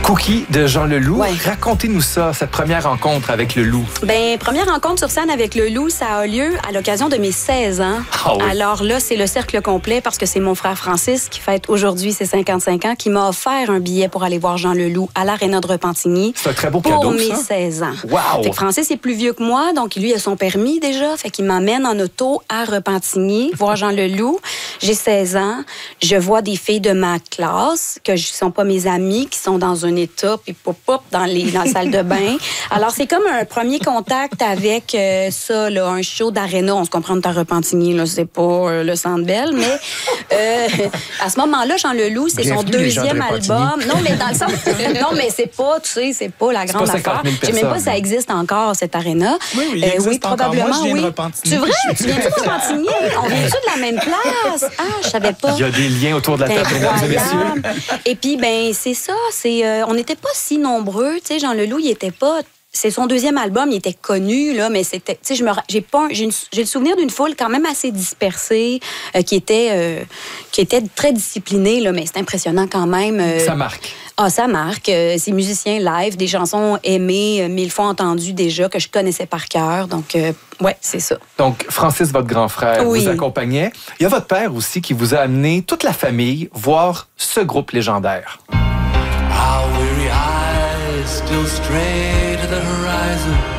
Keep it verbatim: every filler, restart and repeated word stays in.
Cookie de Jean Leloup. Ouais. Racontez-nous ça, cette première rencontre avec le loup. Ben, première rencontre sur scène avec le loup, ça a lieu à l'occasion de mes seize ans. Ah oui. Alors là, c'est le cercle complet parce que c'est mon frère Francis qui fête aujourd'hui ses cinquante-cinq ans qui m'a offert un billet pour aller voir Jean Leloup à l'Aréna de Repentigny. C'est un très beau pour cadeau, mes ça. seize ans. Wow! Fait que Francis est plus vieux que moi, donc lui a son permis déjà. Fait qu'il m'amène en auto à Repentigny voir Jean Leloup. J'ai seize ans. Je vois des filles de ma classe que ne sont pas mes amies, qui sont dans un état, puis pop pop dans les dans la salle de bain. Alors c'est comme un premier contact avec euh, ça, là, un show d'aréna. On se comprend de Repentigny, là, c'est pas euh, le Centre Bell, mais euh, à ce moment-là, Jean Leloup, c'est son Bienvenue, les gens de deuxième Repentigny. album. Non, mais dans le sens, non, mais c'est pas, tu sais, c'est pas la grande pas cinquante affaire. mille Je sais même pas personnes. si ça existe encore cette aréna. Oui, oui, il existe oui, encore. probablement, Moi, je viens de oui. Repentigny. C'est vrai, tu viens de Repentigny. On vient-tu de la même place? Ah, je savais pas. Il y a des liens autour de la C'est table, mesdames et messieurs. incroyable. Et puis, ben, c'est ça. C'est, euh, on n'était pas si nombreux. Tu sais, Jean Leloup, il était pas. C'est son deuxième album, il était connu, là, mais c'était. Tu sais, je me, ra- j'ai pas, j'ai, une- j'ai le souvenir d'une foule quand même assez dispersée, euh, qui était, euh, qui était très disciplinée, là, mais c'est impressionnant quand même. euh, Ça marque. Ah, ça marque. Euh, ces musiciens live, des chansons aimées, euh, mille fois entendues déjà, que je connaissais par cœur. Donc, euh, ouais, c'est ça. Donc, Francis, votre grand frère, Oui. vous accompagnait. Il y a votre père aussi qui vous a amené toute la famille voir ce groupe légendaire. Our weary eyes still stray to the horizon.